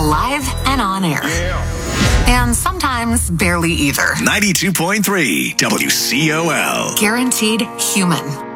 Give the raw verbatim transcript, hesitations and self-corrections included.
live and on air. And sometimes barely either. ninety-two point three W C O L. Guaranteed human.